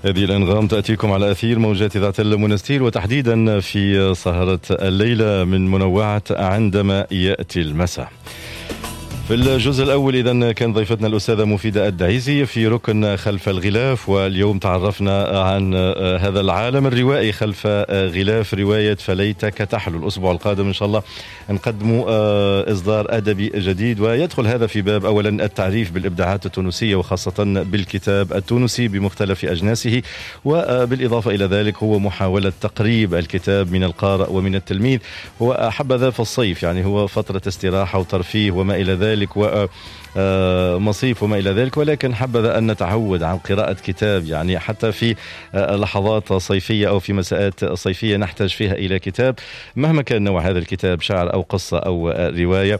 هذه الأنغام تأتيكم على أثير موجات إذاعة المنستير، وتحديدا في سهرة الليلة من منوعة عندما يأتي المساء. في الجزء الأول إذن كان ضيفتنا الأستاذة مفيدة الدعيزي في ركن خلف الغلاف، واليوم تعرفنا عن هذا العالم الروائي خلف غلاف رواية فليتك تحلو. الأسبوع القادم إن شاء الله نقدم إصدار أدبي جديد، ويدخل هذا في باب أولا التعريف بالإبداعات التونسية وخاصة بالكتاب التونسي بمختلف أجناسه، وبالإضافة إلى ذلك هو محاولة تقريب الكتاب من القارئ ومن التلميذ. هو حبذا في الصيف، يعني هو فترة استراحة وترفيه وما إلى ذلك ومصيف وما إلى ذلك، ولكن حبذا أن نتعود عن قراءة كتاب، يعني حتى في لحظات صيفية أو في مساءات صيفية نحتاج فيها إلى كتاب مهما كان نوع هذا الكتاب، شعر أو قصة أو رواية،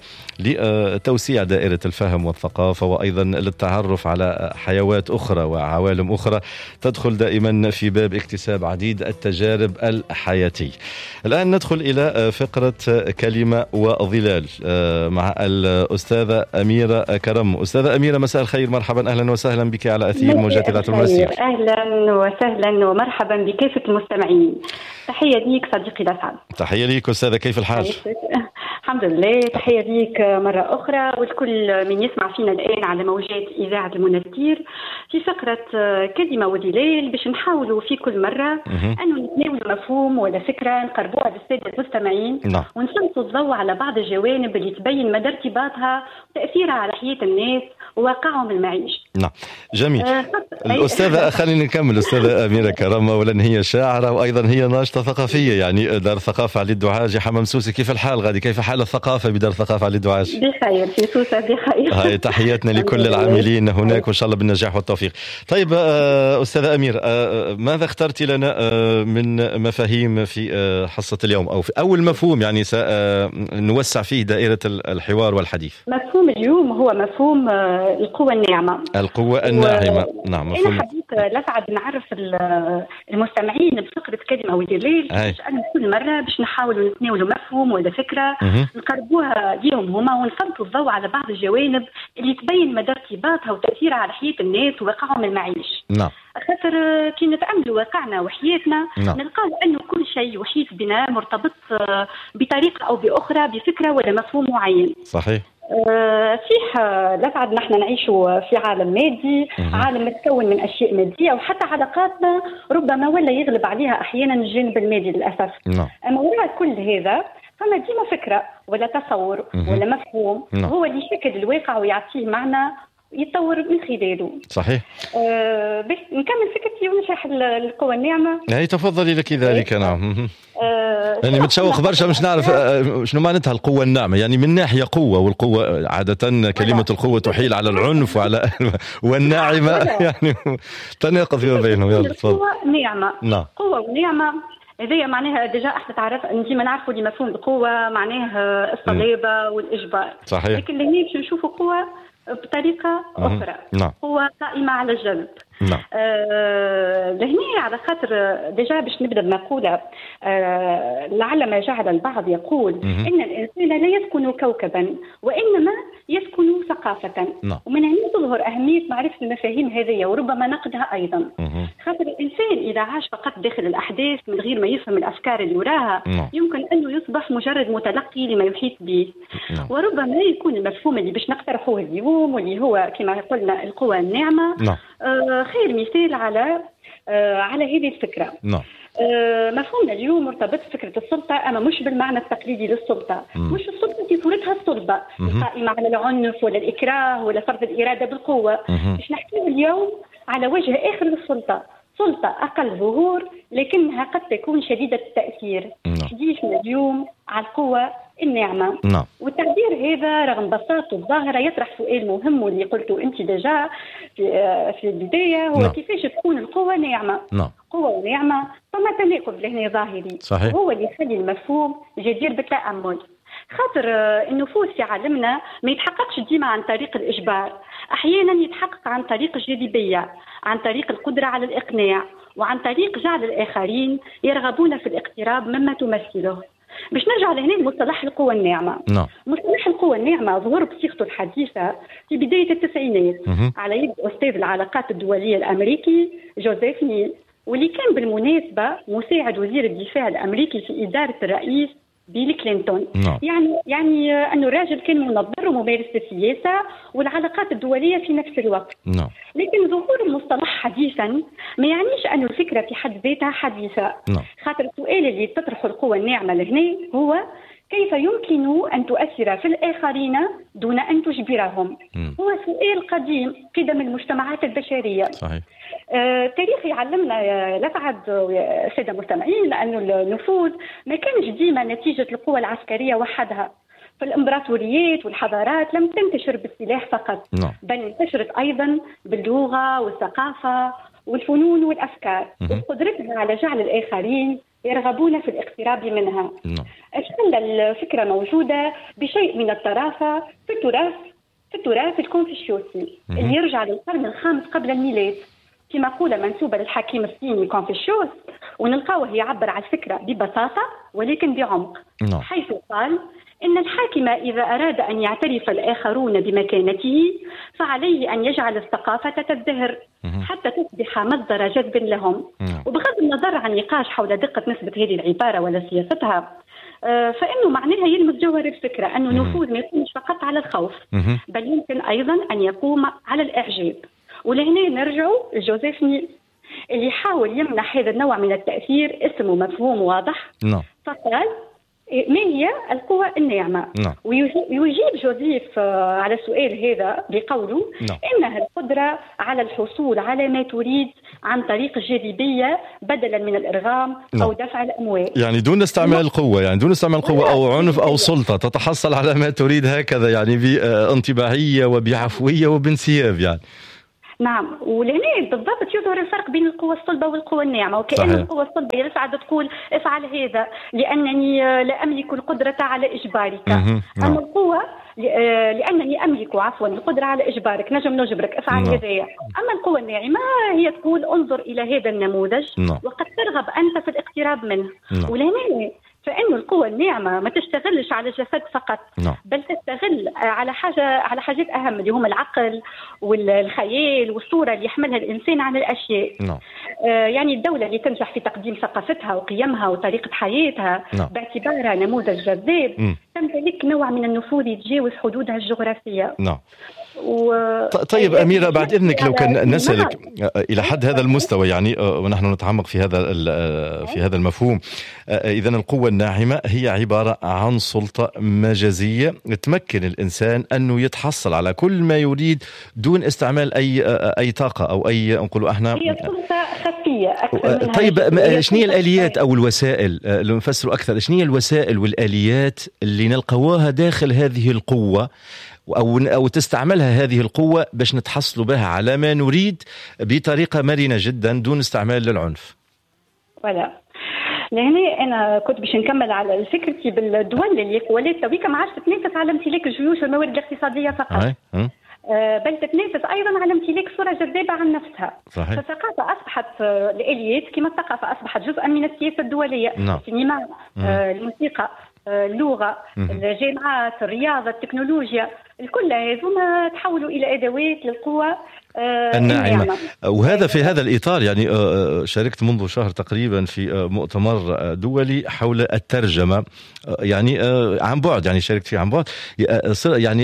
لتوسيع دائرة الفهم والثقافة، وأيضا للتعرف على حيوات أخرى وعوالم أخرى تدخل دائما في باب اكتساب عديد التجارب الحياتية. الآن ندخل إلى فقرة كلمة وظلال مع الأستاذة أميرة كرم. أستاذة أميرة، مساء الخير، مرحبا، أهلا وسهلا بك على أثير موجات إذاعة المنستير. أهلا وسهلا ومرحبا بكافة المستمعين. تحية ليك صديقي الأسعد. تحية ليك أستاذة، كيف الحال؟ الحمد لله. تحية ليك مرة أخرى والكل من يسمع فينا الآن على موجات إذاعة المنستير في فقرة كلمة وظلال، باش نحاولوا في كل مرة أنه نتناولوا مفهوم ولا فكرة نقربوها للسادة المستمعين، ونسلطوا الضوء على بعض الجوانب اللي تبين مدى ارتباطها وتأثيرها على حياة الناس وواقعهم المعيشي. نعم، جميل. الأستاذة خلينا نكمل. أستاذة أميرة كرم أولا هي شاعرة وأيضا هي ناشطة ثقافية، يعني دار الثقافة علي الدعاج. حمام سوسي، كيف الحال غادي؟ كيف حال الثقافة بدار الثقافة علي الدعاج؟ بخير في سوسة، بخير. هاي تحياتنا لكل العاملين هناك وإن شاء الله بالنجاح والتوفيق. طيب أستاذة أمير، ماذا اخترت لنا من مفاهيم في حصة اليوم، أو في أول مفهوم يعني سنوسع فيه دائرة الحوار والحديث؟ مفهوم اليوم هو مفهوم القوة الناعمة. القوة الناعمة، نعم. مفهوم. أنا حبيت لسعد نعرف المستمعين بفقرة كلمة وظلال، باش أنا كل مرة باش نحاولوا نتناولوا مفهوم ولا فكرة نقربوها ليهم هما، ونسلطوا الضوء على بعض الجوانب اللي تبين مدى ارتباطها وتأثيرها على حياة الناس وواقعهم المعيش. نعم. خاطر كي نتأملوا واقعنا وحياتنا نلقاو أنه كل شيء يحيط بنا مرتبط بطريقة أو بأخرى بفكرة ولا مفهوم معين. صحيح. صحيح. لسعد نحن نعيش في عالم مادي، عالم متكون من أشياء مادية، وحتى علاقاتنا ربما ولا يغلب عليها أحيانا الجانب المادي للأسف. أما وراء كل هذا فما ديما فكرة ولا تصور ولا مفهوم هو اللي يشكل الواقع ويعطيه معنى يتطور من خلاله. صحيح. باش نكمل فكرتي ونشرح القوة الناعمة. يعني تفضلي لك ذلك. نعم. يعني متشوق برشا مش نعرف شنو معناتها القوة الناعمة، يعني من ناحية قوة، والقوة عادة كلمة القوة تحيل على العنف وعلى والناعمة يعني تناقض فيما بينهم. يلا تفضل. قوة ناعمة. نعم. قوة ونعمة هذه معناها ديجا احنا تعرف ديما نعرفوا لي مفهوم القوة معناه الصلابة والإجبار. صحيح. لكن اللي باش نشوفوا قوة بطريقة أخرى. نعم. قوة قائمة على الجلب. نعم. لهني على خاطر ديجا باش نبدا بمقولة لعل ما جعل البعض يقول إن الإنسان لا يسكن كوكبا وإنما يسكن ثقافة. ومن هنا تظهر أهمية معرفة المفاهيم هذه وربما نقدها أيضا. خاطر الإنسان إذا عاش فقط داخل الأحداث من غير ما يفهم الأفكار اللي وراها يمكن أنه يصبح مجرد متلقي لما يحيط به. وربما يكون المفهوم اللي باش نقترحوه اليوم واللي هو كما قلنا القوة الناعمة خير مثال على هذه الفكرة. مفهومنا اليوم مرتبط بفكرة السلطة، أما مش بالمعنى التقليدي للسلطة. مش السلطة في صورتها السلطة القائمة على العنف ولا الإكراه ولا فرض الإرادة بالقوة. باش نحكي اليوم على وجه آخر للسلطة، سلطة أقل ظهور لكنها قد تكون شديدة التأثير. حديثنا اليوم على القوة الناعمة. والتعبير هذا رغم بساطة الظاهرة يطرح سؤال مهم واللي قلته أنت ديجا في البداية، هو كيفاش تكون القوة ناعمة. قوة ونعمة فما تناقض لهنا ظاهري. صحيح. هو اللي يخلي المفهوم جدير بالتأمل. خاطر النفوذ في عالمنا ما يتحققش ديما عن طريق الإجبار، أحيانا يتحقق عن طريق الجاذبية، عن طريق القدرة على الإقناع، وعن طريق جعل الآخرين يرغبون في الاقتراب مما تمثله. باش نرجع لهنا لمصطلح القوى الناعمة. مصطلح القوى الناعمة ظهر بصيغته الحديثة في بداية التسعينات على يد أستاذ العلاقات الدولية الأمريكي جوزيف نيل، واللي كان بالمناسبة مساعد وزير الدفاع الأمريكي في إدارة الرئيس بيل كلينتون. يعني أنه الراجل كان منظر وممارس السياسة والعلاقات الدولية في نفس الوقت. لكن ظهور المصطلح حديثا ما يعنيش أن الفكرة في حد ذاتها حديثة. خاطر السؤال اللي تطرحه القوى الناعمة لهنا هو كيف يمكن أن تؤثر في الآخرين دون أن تجبرهم؟ هو سؤال قديم قدم المجتمعات البشرية. صحيح. التاريخ يعلمنا يا لسعد سادة المستمعين أن النفوذ ما كانش ديما نتيجة القوى العسكرية وحدها. فالإمبراطوريات والحضارات لم تنتشر بالسلاح فقط، بل انتشرت أيضا باللغة والثقافة والفنون والأفكار وقدرتها على جعل الآخرين يرغبون في الاقتراب منها. أشكال الفكرة موجودة بشيء من الطرافة في التراث الكونفوشيوسي اللي يرجع للقرن الخامس قبل الميلاد، في مقولة منسوبة للحكيم الصيني كونفوشيوس، ونلقاوه يعبر عن الفكرة ببساطة ولكن بعمق، حيث قال إن الحاكم إذا أراد أن يعترف الآخرون بمكانته فعليه أن يجعل الثقافة تزدهر حتى تصبح مصدر جذب لهم. وبغض النظر عن نقاش حول دقة نسبة هذه العبارة ولا سياستها، فإنه معناها يلمس جوهر الفكرة أنه النفوذ ما يكونش فقط على الخوف، بل يمكن أيضا أن يقوم على الإعجاب. ولهنا نرجع لجوزيف نيل اللي يحاول يمنح هذا النوع من التأثير اسم ومفهوم واضح. فقال ما هي القوى الناعمة؟ ويجيب جوزيف على السؤال هذا بقوله إنها القدرة على الحصول على ما تريد عن طريق الجاذبية بدلا من الإرغام أو دفع الأموال. يعني دون استعمال القوة، يعني دون استعمال قوة أو عنف أو سلطة، تتحصل على ما تريد هكذا، يعني بانطباعية وبعفوية وبانسياب يعني. نعم، ولهنا بالضبط يظهر الفرق بين القوة الصلبة والقوة الناعمة. وكأن القوة الصلبة يسعد تقول افعل هذا لأنني لا أملك القدرة على إجبارك، أما القوة لأنني أملك القدرة على إجبارك، نجبرك افعل هذايا. أما القوة الناعمة هي تقول انظر إلى هذا النموذج وقد ترغب أنت في الاقتراب منه. ولهنا فإنه القوة الناعمة ما تشتغلش على الجسد فقط، بل تشتغل على حاجات أهم اللي هم العقل والخيال والصورة اللي يحملها الإنسان عن الأشياء. يعني الدولة اللي تنجح في تقديم ثقافتها وقيمها وطريقة حياتها باعتبارها نموذج جذاب تمتلك نوع من النفوذ يتجاوز حدودها الجغرافية. طيب أميرة، بعد إذنك لو كان نسألك إلى حد هذا المستوى، يعني ونحن نتعمق في هذا المفهوم، إذا القوة الناعمة هي عبارة عن سلطة مجازية تمكن الإنسان أنه يتحصل على كل ما يريد دون استعمال أي طاقة أو أي نقول احنا هي سلطة خفية أكثر. طيب شنو هي الآليات أو الوسائل، لو نفسر أكثر، شنو هي الوسائل والآليات اللي نلقواها داخل هذه القوة أو تستعملها هذه القوة باش نتحصلوا بها على ما نريد بطريقة مرنة جدا دون استعمال للعنف؟ ولا لهنا أنا كنت باش نكمل على فكرتي بالدول اللي قوالات تويكا ما عادش تتنافس على امتلاك الجيوش والموارد الاقتصادية فقط، بل تتنافس أيضا على امتلاك صورة جذابة عن نفسها. فالثقافة أصبحت الآليات كما الثقافة أصبحت جزءا من السياسة الدولية. السينما، الموسيقى، اللغة، الجامعات، الرياضة، التكنولوجيا، الكل هذوما تحولوا إلى أدوات للقوة الناعمة. وهذا في هذا الإطار يعني شاركت منذ شهر تقريبا في مؤتمر دولي حول الترجمة، يعني عن بعد، يعني شاركت فيه عن بعد. يعني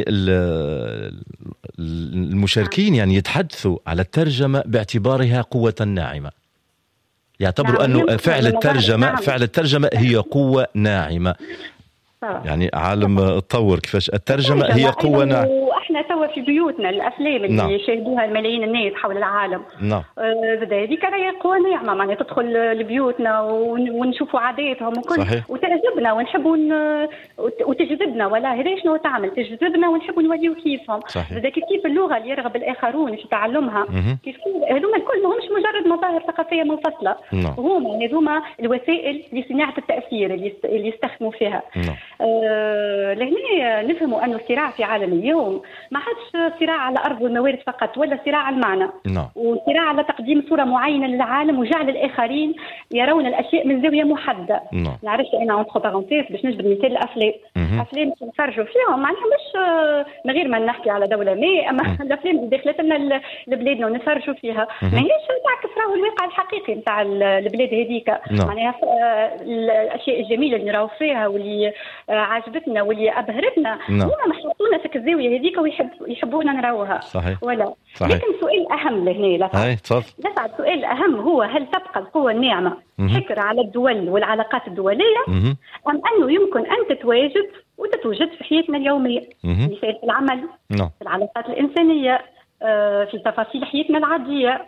المشاركين يعني يتحدثوا على الترجمة باعتبارها قوة ناعمة، يعتبروا أنه فعل الترجمة هي قوة ناعمة. يعني عالم تطور كيفاش الترجمة هي قوة ناعمة. واحنا توا في بيوتنا الافلام اللي يشاهدوها الملايين الناس حول العالم، هذيك راهي قوة ناعمة، معناها تدخل لبيوتنا ونشوفوا عاداتهم وكل، وتعجبنا ونحبوا وتجذبنا، ولا هذا شنو تعمل تجذبنا ونحبوا نوليو كيفهم. هذاك كيف اللغة اللي يرغب الآخرون في تعلمها، كيف هذوما الكل ماهمش مجرد مظاهر ثقافية منفصلة، هذوما الوسائل لصناعة التأثير اللي يستخدموا فيها. لهنا نفهموا أن الصراع في عالم اليوم ما عادش صراع على الأرض والموارد فقط، ولا صراع على المعنى، نعم. وصراع على تقديم صورة معينة للعالم وجعل الآخرين يرون الأشياء من زاوية محددة. نعم. نعرفش أنا أونتخ بارونتيز باش نجبد مثال الأفلام. أفلام نتفرجوا فيهم معناها مش من غير ما نحكي على دولة ما، أما الأفلام اللي دخلت لنا لبلادنا ونتفرجوا فيها ماهيش تعكس راهو الواقع الحقيقي نتاع البلاد هذيك. معناها الأشياء الجميلة اللي نراو فيها واللي عجبتنا واللي أبهرتنا هما محطونا في الزاوية هذيك ويحبونا نراوها. صحيح. ولا صحيح. لكن سؤال أهم لهنا لسعد سؤال أهم هو: هل تبقى القوى الناعمة حكر على الدول والعلاقات الدولية أم أنه يمكن أن تتوجد في حياتنا اليومية، مثال في العمل، في العلاقات الإنسانية، في تفاصيل حياتنا العادية.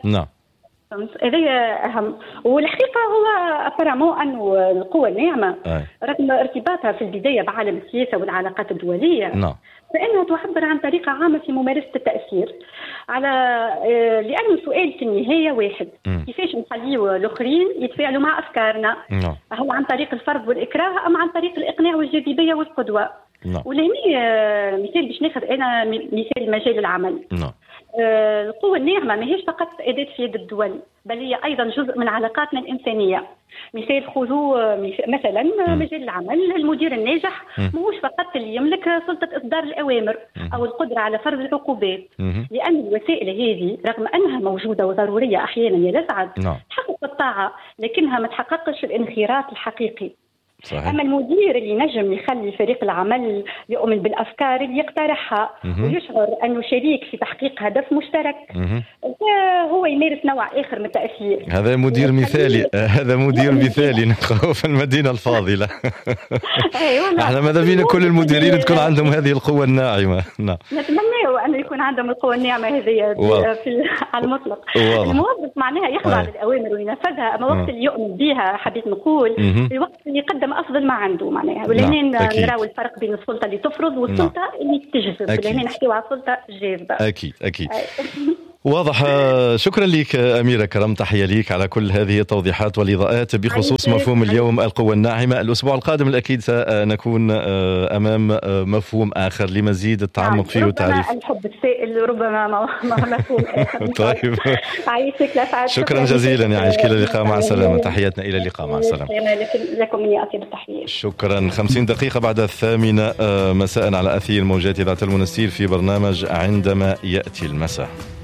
هذا أهم. والحقيقة هو أبرامو أنه القوى الناعمة رغم ارتباطها في البداية بعالم السياسة والعلاقات الدولية فإنها تعبر عن طريقة عامة في ممارسة التأثير على لأنه السؤال في النهاية واحد: كيفاش نخليه الآخرين يتفاعلوا مع أفكارنا؟ هل عن طريق الفرض والإكراه أم عن طريق الإقناع والجاذبية والقدوة؟ ولهني مثال باش ناخذ أنا مثال مجال العمل. القوة الناعمة ماهيش فقط أداة في يد الدول، بل هي أيضا جزء من علاقاتنا الإنسانية. مثال خذوا مثلا مجال العمل، المدير الناجح ماهوش فقط اللي يملك سلطة إصدار الأوامر أو القدرة على فرض العقوبات، لأن الوسائل هذه رغم أنها موجودة وضرورية أحيانا يا لسعد تحقق الطاعة لكنها ما تحققش الانخراط الحقيقي. صحيح. أما المدير اللي نجم يخلي فريق العمل يؤمن بالأفكار اللي يقترحها ويشعر أنه شريك في تحقيق هدف مشترك، هو يمارس نوع آخر من التأثير. هذا مدير مثالي، هذا مدير مثالي نقرأه في المدينة الفاضلة. احنا ماذا بينا كل المديرين تكون عندهم هذه القوة الناعمة. نتمنى أن يكون عندهم القوة الناعمة هذه على المطلق. الموظف معناها يخضع للأوامر وينفذها، أما وقت اللي يؤمن بها حبيت نقول في وقت اللي يقدم أفضل ما عنده معناها. ولهنا نراو الفرق بين السلطة اللي تفرض والسلطة اللي تجذب. لهنا نحكيو على السلطة الجاذبة. أكيد. واضح. شكرا لك أميرة كرم، تحية لك على كل هذه التوضيحات والإضاءات بخصوص مفهوم اليوم القوة الناعمة. الأسبوع القادم الأكيد سنكون أمام مفهوم آخر لمزيد التعمق فيه والتعريف. الحب السائل ربما مفهوم آخر. طيب. عايشك لسعد. شكرا جزيلا، يعيشك إلى اللقاء، مع السلامة. تحياتنا إلى اللقاء، مع السلامة. لكم مني أطيب التحية. شكرا. 50 دقيقة بعد 8 مساء على أثير موجات إذاعة المنستير في برنامج عندما يأتي المساء.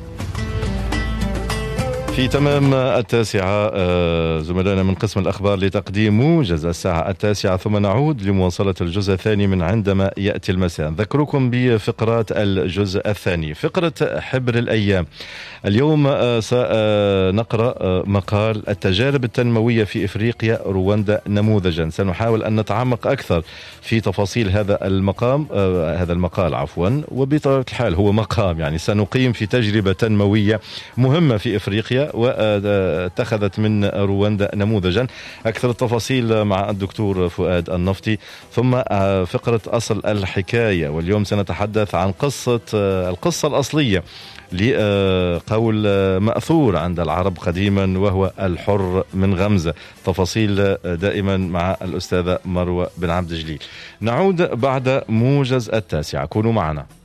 في تمام 9 زملائنا من قسم الأخبار لتقديم موجز 9:00 ثم نعود لمواصلة الجزء الثاني من عندما يأتي المساء. نذكركم بفقرات الجزء الثاني. فقرة حبر الأيام. اليوم سنقرأ مقال التجارب التنموية في إفريقيا رواندا نموذجا. سنحاول أن نتعمق أكثر في تفاصيل هذا المقال وبطبيعة الحال هو مقام، يعني سنقيم في تجربة تنموية مهمة في إفريقيا واتخذت من رواندا نموذجا. أكثر التفاصيل مع الدكتور فؤاد النفطي. ثم فقرة أصل الحكاية، واليوم سنتحدث عن القصة الأصلية لقول مأثور عند العرب قديما وهو الحر من غمزة. تفاصيل دائما مع الأستاذة مروة بن عبد الجليل. نعود بعد موجز 9. كونوا معنا.